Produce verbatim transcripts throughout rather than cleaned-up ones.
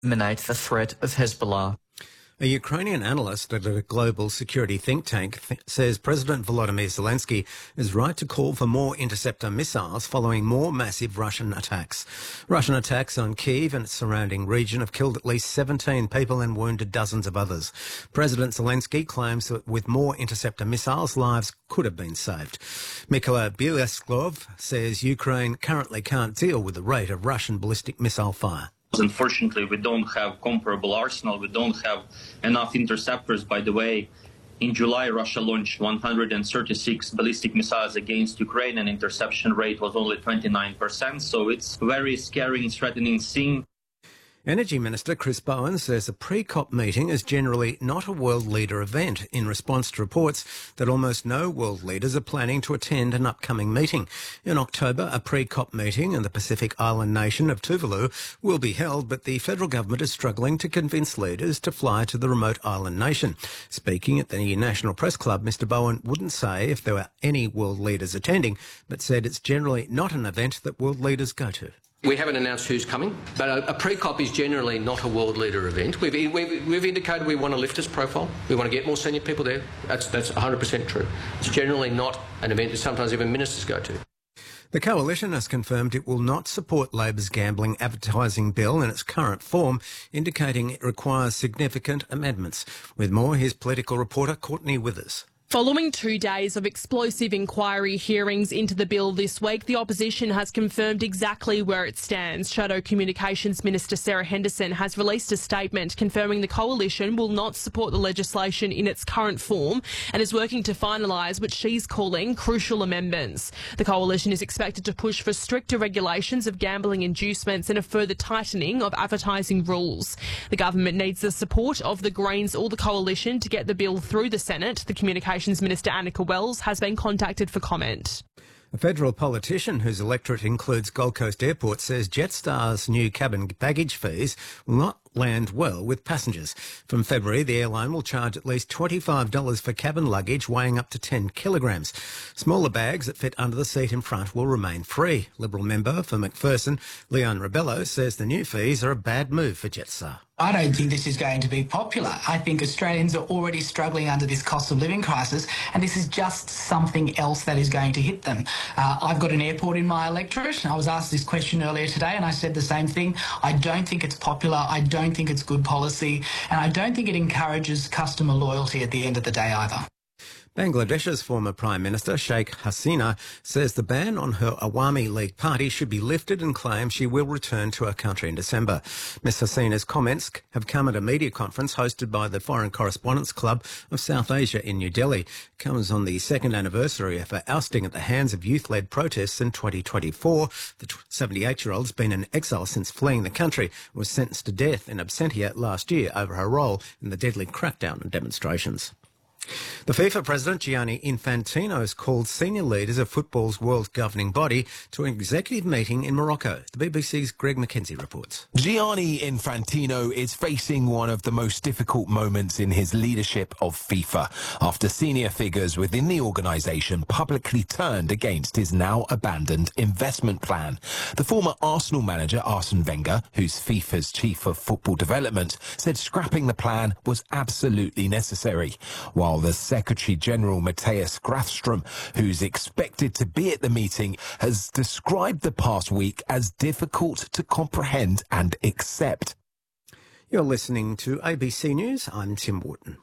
eliminate the threat of Hezbollah. A Ukrainian analyst at a global security think tank th- says President Volodymyr Zelensky is right to call for more interceptor missiles following more massive Russian attacks. Russian attacks on Kyiv and its surrounding region have killed at least seventeen people and wounded dozens of others. President Zelensky claims that with more interceptor missiles, lives could have been saved. Mykola Bieleskov says Ukraine currently can't deal with the rate of Russian ballistic missile fire. Unfortunately, we don't have comparable arsenal. We don't have enough interceptors. By the way, in July, Russia launched one hundred thirty-six ballistic missiles against Ukraine, and interception rate was only twenty-nine percent. So it's a very scary and threatening scene. Energy Minister Chris Bowen says a pre-COP meeting is generally not a world leader event in response to reports that almost no world leaders are planning to attend an upcoming meeting. In October, a pre-COP meeting in the Pacific island nation of Tuvalu will be held, but the federal government is struggling to convince leaders to fly to the remote island nation. Speaking at the National Press Club, Mr Bowen wouldn't say if there were any world leaders attending, but said it's generally not an event that world leaders go to. We haven't announced who's coming, but a, a pre-COP is generally not a world leader event. We've, we've, we've indicated we want to lift its profile. We want to get more senior people there. That's, that's one hundred percent true. It's generally not an event that sometimes even ministers go to. The Coalition has confirmed it will not support Labor's gambling advertising bill in its current form, indicating it requires significant amendments. With more, here's political reporter Courtney Withers. Following two days of explosive inquiry hearings into the bill this week, the opposition has confirmed exactly where it stands. Shadow Communications Minister Sarah Henderson has released a statement confirming the Coalition will not support the legislation in its current form and is working to finalise what she's calling crucial amendments. The Coalition is expected to push for stricter regulations of gambling inducements and a further tightening of advertising rules. The government needs the support of the Greens or the Coalition to get the bill through the Senate. The Communications Minister Annika Wells has been contacted for comment. A federal politician whose electorate includes Gold Coast Airport says Jetstar's new cabin baggage fees will not land well with passengers. From February, the airline will charge at least twenty-five dollars for cabin luggage weighing up to ten kilograms. Smaller bags that fit under the seat in front will remain free. Liberal member for McPherson, Leon Rebello, says the new fees are a bad move for Jetstar. I don't think this is going to be popular. I think Australians are already struggling under this cost of living crisis, and this is just something else that is going to hit them. Uh, I've got an airport in my electorate. I was asked this question earlier today, and I said the same thing. I don't think it's popular. I don't think it's good policy, and I don't think it encourages customer loyalty at the end of the day either. Bangladesh's former Prime Minister, Sheikh Hasina, says the ban on her Awami League party should be lifted and claims she will return to her country in December. Miz Hasina's comments have come at a media conference hosted by the Foreign Correspondents Club of South Asia in New Delhi. It comes on the second anniversary of her ousting at the hands of youth-led protests in twenty twenty-four. The seventy-eight-year-old has been in exile since fleeing the country and was sentenced to death in absentia last year over her role in the deadly crackdown on demonstrations. The FIFA president, Gianni Infantino, has called senior leaders of football's world governing body to an executive meeting in Morocco. The B B C's Greg McKenzie reports. Gianni Infantino is facing one of the most difficult moments in his leadership of FIFA after senior figures within the organisation publicly turned against his now abandoned investment plan. The former Arsenal manager, Arsene Wenger, who's FIFA's chief of football development, said scrapping the plan was absolutely necessary, while the Secretary-General Matthias Grafström, who's expected to be at the meeting, has described the past week as difficult to comprehend and accept. You're listening to A B C News. I'm Tim Wharton.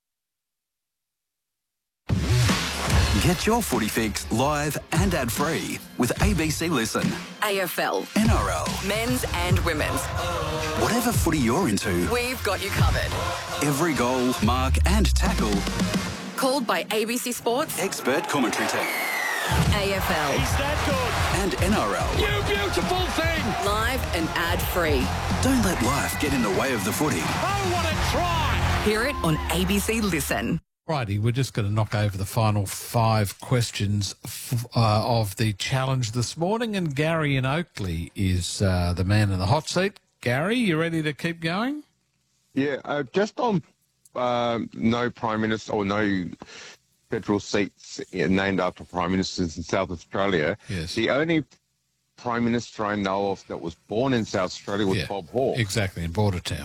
Get your footy fix live and ad-free with A B C Listen. A F L, N R L, men's and women's. Whatever footy you're into, we've got you covered. Every goal, mark and tackle. Called by A B C Sports Expert commentary team. A F L. He's that good. And N R L. You beautiful thing. Live and ad-free. Don't let life get in the way of the footy. Oh, what a try. Hear it on A B C Listen. Righty, we're just going to knock over the final five questions f- uh, of the challenge this morning, and Gary in Oakley is uh, the man in the hot seat. Gary, you ready to keep going? Yeah, uh, just on um, no Prime Minister or no federal seats named after Prime Ministers in South Australia. Yes. The only Prime Minister I know of that was born in South Australia was Yeah, Bob Hawke. exactly, in Border Town.